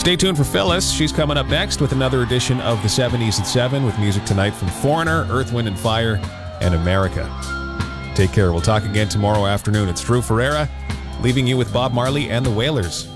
Stay tuned for Phyllis. She's coming up next with another edition of the 70s at 7 with music tonight from Foreigner, Earth, Wind & Fire, and America. Take care. We'll talk again tomorrow afternoon. It's Drew Ferreira, leaving you with Bob Marley and the Wailers.